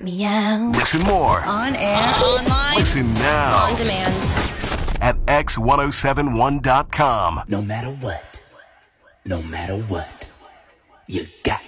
Meow. Listen more. On air. Online. Listen now On demand. at x1071.com. No matter what, you got